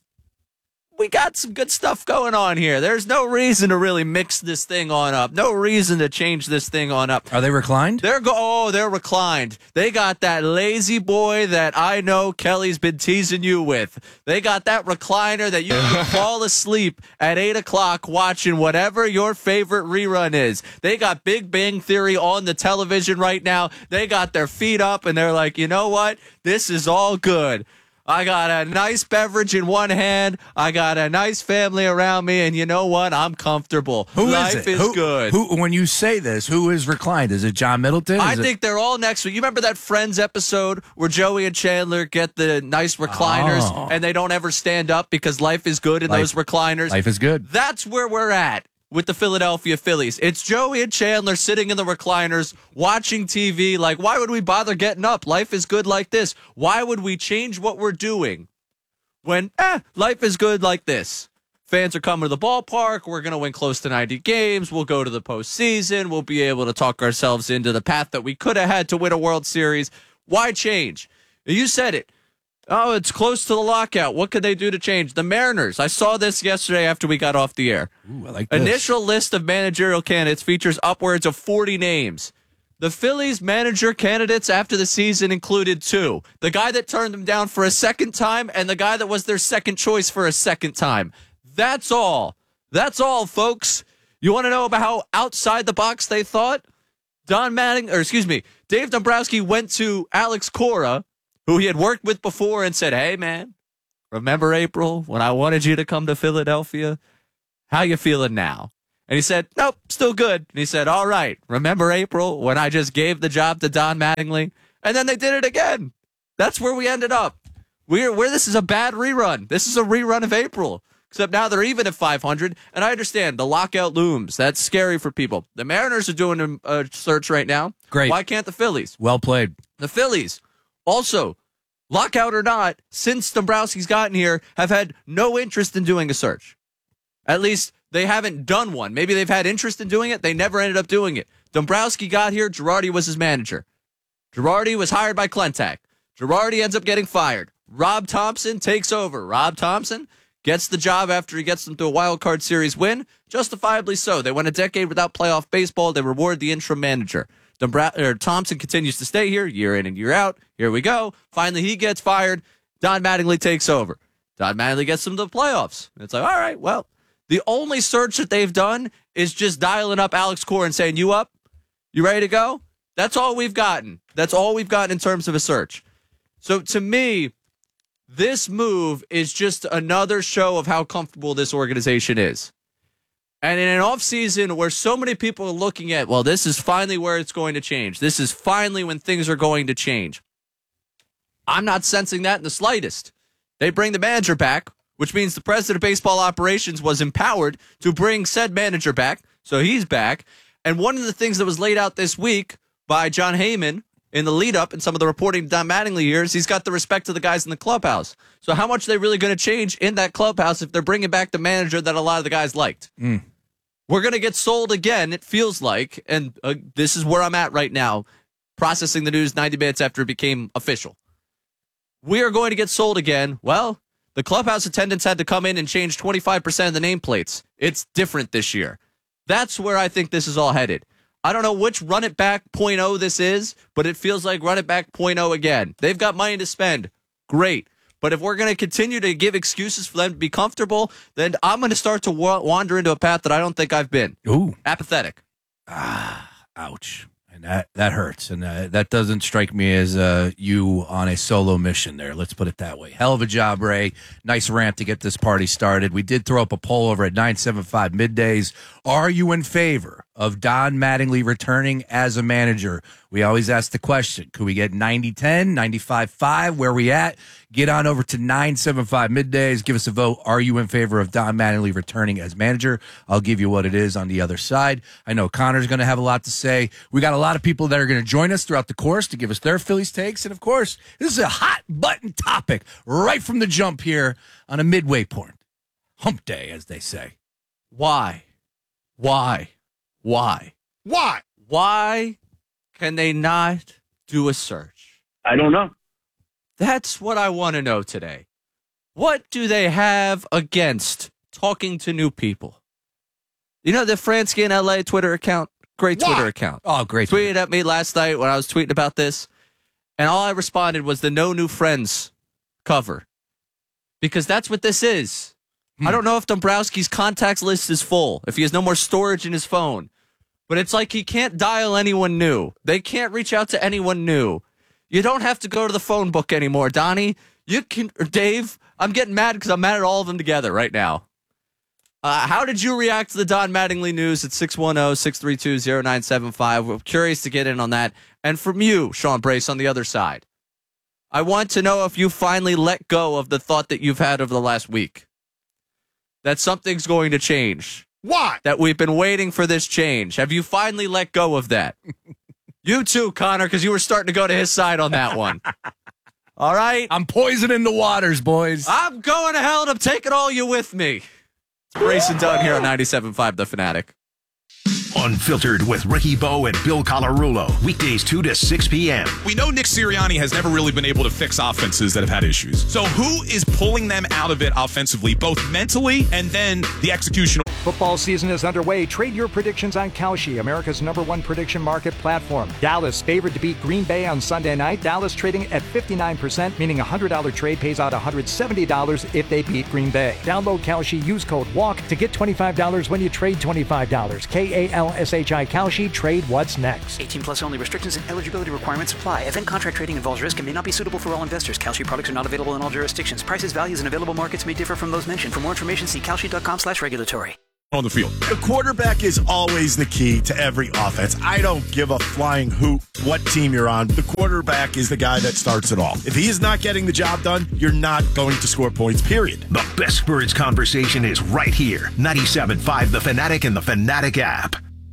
We got some good stuff going on here. There's no reason to really mix this thing on up. No reason to change this thing on up. Are they reclined? They're reclined. They got that lazy boy that I know Kelly's been teasing you with. They got that recliner that you can fall asleep at 8 o'clock watching whatever your favorite rerun is. They got Big Bang Theory on the television right now. They got their feet up and they're like, you know what? This is all good. I got a nice beverage in one hand. I got a nice family around me, and you know what? I'm comfortable. Life is good. When you say this, who is reclined? Is it John Middleton? I think they're all next week. You remember that Friends episode where Joey and Chandler get the nice recliners, and they don't ever stand up because life is good in those recliners? Life is good. That's where we're at with the Philadelphia Phillies. It's Joey and Chandler sitting in the recliners watching TV like, why would we bother getting up? Life is good like this. Why would we change what we're doing when life is good like this? Fans are coming to the ballpark. We're going to win close to 90 games. We'll go to the postseason. We'll be able to talk ourselves into the path that we could have had to win a World Series. Why change? You said it. Oh, it's close to the lockout. What could they do to change? The Mariners. I saw this yesterday after we got off the air. Ooh, I like this. Initial list of managerial candidates features upwards of 40 names. The Phillies manager candidates after the season included 2. The guy that turned them down for a second time and the guy that was their second choice for a second time. That's all. That's all, folks. You want to know about how outside the box they thought? Dave Dombrowski went to Alex Cora, who he had worked with before, and said, hey, man, remember April when I wanted you to come to Philadelphia? How you feeling now? And he said, nope, still good. And he said, all right, remember April when I just gave the job to Don Mattingly? And then they did it again. That's where we ended up. Where this is a bad rerun. This is a rerun of April. Except now they're even at 500. And I understand the lockout looms. That's scary for people. The Mariners are doing a search right now. Great. Why can't the Phillies? Well played. The Phillies also, lockout or not, since Dombrowski's gotten here, have had no interest in doing a search. At least they haven't done one. Maybe they've had interest in doing it. They never ended up doing it. Dombrowski got here. Girardi was his manager. Girardi was hired by Klentak. Girardi ends up getting fired. Rob Thompson takes over. Rob Thompson gets the job after he gets them to a wild card series win. Justifiably so. They went a decade without playoff baseball. They reward the interim manager. Thompson continues to stay here year in and year out. Here we go. Finally, he gets fired. Don Mattingly takes over. Don Mattingly gets them to the playoffs. It's like, all right, well, the only search that they've done is just dialing up Alex Cora and saying, you up? You ready to go? That's all we've gotten. That's all we've gotten in terms of a search. So to me, this move is just another show of how comfortable this organization is. And in an offseason where so many people are looking at, well, this is finally where it's going to change. This is finally when things are going to change. I'm not sensing that in the slightest. They bring the manager back, which means the president of baseball operations was empowered to bring said manager back. So he's back. And one of the things that was laid out this week by John Heyman in the lead up and some of the reporting Don Mattingly here is he's got the respect of the guys in the clubhouse. So how much are they really going to change in that clubhouse if they're bringing back the manager that a lot of the guys liked? We're going to get sold again, it feels like. And this is where I'm at right now, processing the news 90 minutes after it became official. We are going to get sold again. Well, The clubhouse attendants had to come in and change 25% of the nameplates. It's different this year. That's where I think this is all headed. I don't know which Run It Back 0.0 this is, but it feels like Run It Back 0.0 again. They've got money to spend. Great. But if we're going to continue to give excuses for them to be comfortable, then I'm going to start to wander into a path that I don't think I've been. Ooh. Apathetic. Ouch. And that hurts. And that doesn't strike me as you on a solo mission there. Let's put it that way. Hell of a job, Ray. Nice rant to get this party started. We did throw up a poll over at 975 Middays. Are you in favor of Don Mattingly returning as a manager? We always ask the question, could we get 90-10, 95-5? Where we at? Get on over to 975 Middays. Give us a vote. Are you in favor of Don Mattingly returning as manager? I'll give you what it is on the other side. I know Connor's going to have a lot to say. We got a lot of people that are going to join us throughout the course to give us their Phillies takes. And, of course, this is a hot button topic right from the jump here on a midway point. Hump day, as they say. Why can they not do a search? I don't know. That's what I want to know today. What do they have against talking to new people? You know the Fransky in LA Twitter account? Great Twitter account. Oh, great. Tweeted at me last night when I was tweeting about this, and all I responded was the No New Friends cover. Because that's what this is. I don't know if Dombrowski's contacts list is full, if he has no more storage in his phone. But it's like he can't dial anyone new. They can't reach out to anyone new. You don't have to go to the phone book anymore, Donnie. You can, or Dave. I'm getting mad because I'm mad at all of them together right now. How did you react to the Don Mattingly news at 610-632-0975? We're curious to get in on that. And from you, Sean Brace, on the other side, I want to know if you finally let go of the thought that you've had over the last week. That something's going to change. Why? That we've been waiting for this change. Have you finally let go of that? You too, Connor, because you were starting to go to his side on that one. All right? I'm poisoning the waters, boys. I'm going to hell and I'm taking all you with me. It's Brace and Dunn here on 97.5 The Fanatic. Unfiltered with Ricky Bo and Bill Colarulo. Weekdays 2 to 6 p.m. We know Nick Sirianni has never really been able to fix offenses that have had issues. So who is pulling them out of it offensively, both mentally and then the execution? Football season is underway. Trade your predictions on Kalshi, America's #1 prediction market platform. Dallas favored to beat Green Bay on Sunday night. Dallas trading at 59%, meaning a $100 trade pays out $170 if they beat Green Bay. Download Kalshi, use code WALK to get $25 when you trade $25. KALSHI Kalshi, trade what's next. 18 plus only. Restrictions and eligibility requirements apply. Event contract trading involves risk and may not be suitable for all investors. Kalshi products are not available in all jurisdictions. Prices, values, and available markets may differ from those mentioned. For more information, see kalshi.com/regulatory. On the field. The quarterback is always the key to every offense. I don't give a flying hoot what team you're on. The quarterback is the guy that starts it all. If he is not getting the job done, you're not going to score points, period. The best Birds conversation is right here. 97.5 The Fanatic and the Fanatic app.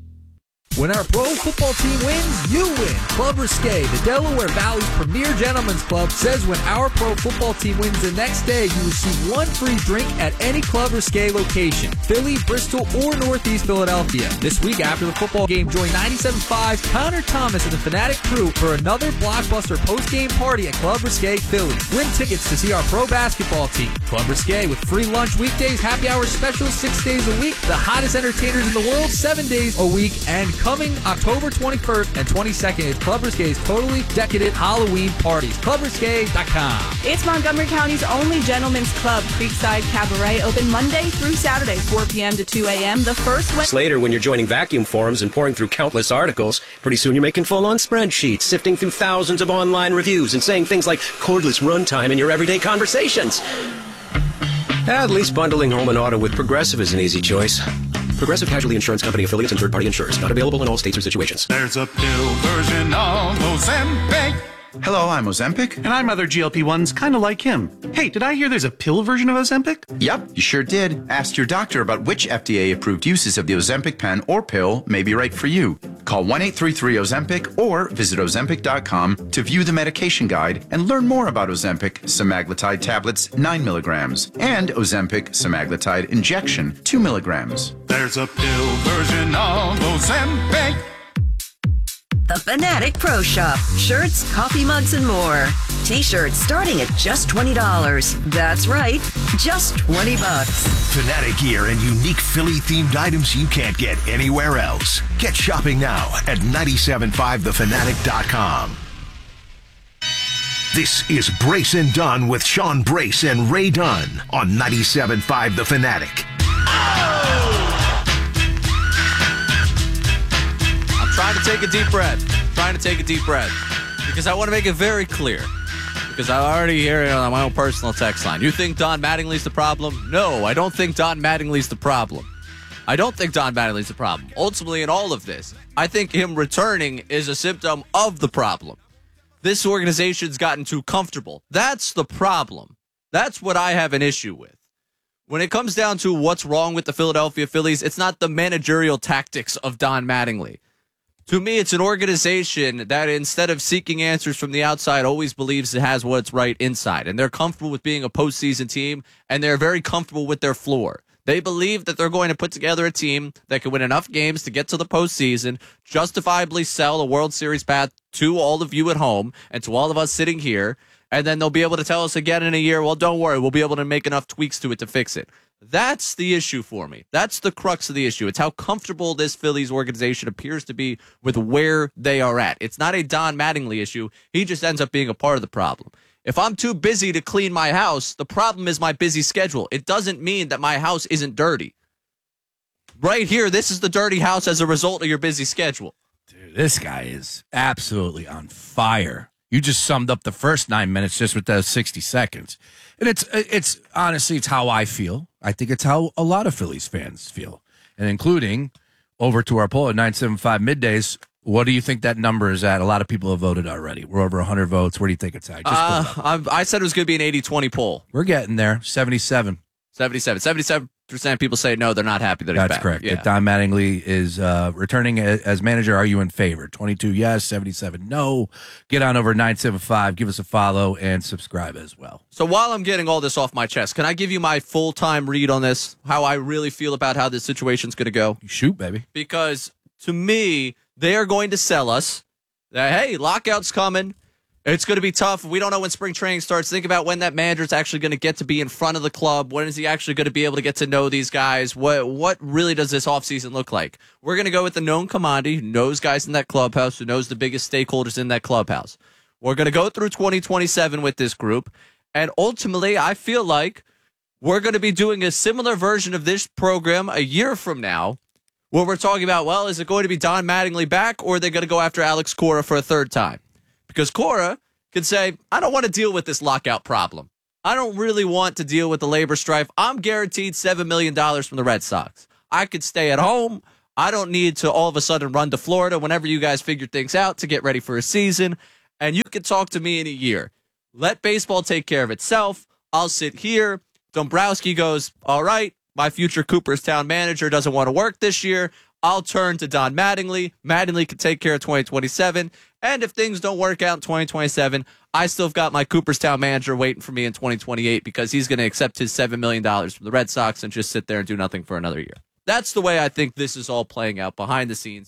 When our pro football team wins, you win. Club Risque, the Delaware Valley's premier gentleman's club, says when our pro football team wins the next day, you receive one free drink at any Club Risque location, Philly, Bristol, or Northeast Philadelphia. This week after the football game, join 97.5's Connor Thomas and the Fanatic crew for another blockbuster post-game party at Club Risque, Philly. Win tickets to see our pro basketball team. Club Risque with free lunch weekdays, happy hour specials 6 days a week, the hottest entertainers in the world 7 days a week, and coming October 21st and 22nd is Club Risque's totally decadent Halloween parties. ClubRisque.com. It's Montgomery County's only gentlemen's club, Creekside Cabaret, open Monday through Saturday, 4 p.m. to 2 a.m. The first Later, when you're joining vacuum forums and pouring through countless articles, pretty soon you're making full-on spreadsheets, sifting through thousands of online reviews and saying things like cordless runtime in your everyday conversations. At least bundling home and auto with Progressive is an easy choice. Progressive Casualty Insurance Company affiliates and third-party insurers. Not available in all states or situations. There's a pill version of Ozempic. Hello, I'm Ozempic. And I'm other GLP-1s kind of like him. Hey, did I hear there's a pill version of Ozempic? Yep, you sure did. Ask your doctor about which FDA-approved uses of the Ozempic pen or pill may be right for you. Call 1-833-OZEMPIC or visit Ozempic.com to view the medication guide and learn more about Ozempic semaglutide tablets 9 milligrams and Ozempic semaglutide injection 2 milligrams. There's a pill version of Ozempic. The Fanatic Pro Shop. Shirts, coffee mugs, and more. t-shirts starting at just $20. That's right, just $20. Fanatic gear and unique Philly-themed items you can't get anywhere else. Get shopping now at 975thefanatic.com. This is Brace and Dunn with Sean Brace and Ray Dunn on 97.5 The Fanatic. I'm trying to take a deep breath. Because I want to make it very clear. Because I already hear it on my own personal text line. You think Don Mattingly's the problem? No, I don't think Don Mattingly's the problem. Ultimately, in all of this, I think him returning is a symptom of the problem. This organization's gotten too comfortable. That's the problem. That's what I have an issue with. When it comes down to what's wrong with the Philadelphia Phillies, it's not the managerial tactics of Don Mattingly. To me, it's an organization that instead of seeking answers from the outside, always believes it has what's right inside. And they're comfortable with being a postseason team, and they're very comfortable with their floor. They believe that they're going to put together a team that can win enough games to get to the postseason, justifiably sell a World Series path to all of you at home and to all of us sitting here, and then they'll be able to tell us again in a year, well, don't worry, we'll be able to make enough tweaks to it to fix it. That's the issue for me. That's the crux of the issue. It's how comfortable this Phillies organization appears to be with where they are at. It's not a Don Mattingly issue. He just ends up being a part of the problem. If I'm too busy to clean my house, the problem is my busy schedule. It doesn't mean that my house isn't dirty. Right here, this is the dirty house as a result of your busy schedule. Dude, this guy is absolutely on fire. You just summed up the first 9 minutes just with those 60 seconds. And it's honestly, it's how I feel. I think it's how a lot of Phillies fans feel. And including over to our poll at 975 middays. What do you think that number is at? A lot of people have voted already. We're over 100 votes. Where do you think it's at? I said it was going to be an 80-20 poll. We're getting there. 77. 77% of people say no, they're not happy that he's back. That's correct. Yeah. If Don Mattingly is returning as manager, are you in favor? 22 yes, 77 no. Get on over 975. Give us a follow and subscribe as well. So while I'm getting all this off my chest, can I give you my full-time read on this? How I really feel about how this situation's going to go? You shoot, baby. Because to me, they are going to sell us that, hey, lockout's coming. It's going to be tough. We don't know when spring training starts. Think about when that manager's actually going to get to be in front of the club. When is he actually going to be able to get to know these guys? What really does this offseason look like? We're going to go with the known commodity, who knows guys in that clubhouse, who knows the biggest stakeholders in that clubhouse. We're going to go through 2027 with this group. And ultimately, I feel like we're going to be doing a similar version of this program a year from now, where we're talking about, well, is it going to be Don Mattingly back, or are they going to go after Alex Cora for a third time? Because Cora could say, I don't want to deal with this lockout problem. I don't really want to deal with the labor strife. I'm guaranteed $7 million from the Red Sox. I could stay at home. I don't need to all of a sudden run to Florida whenever you guys figure things out to get ready for a season. And you can talk to me in a year. Let baseball take care of itself. I'll sit here. Dombrowski goes, all right, my future Cooperstown manager doesn't want to work this year. I'll turn to Don Mattingly. Mattingly can take care of 2027. And if things don't work out in 2027, I still got my Cooperstown manager waiting for me in 2028 because he's going to accept his $7 million from the Red Sox and just sit there and do nothing for another year. That's the way I think this is all playing out behind the scenes.